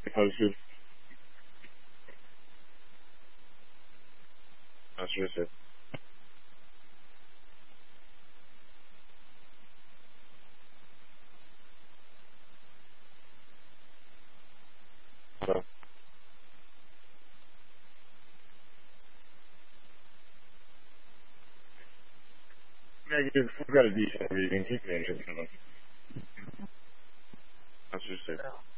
posted. That's just it. So, we've got a decent reading. Keep the engine coming. That's just it.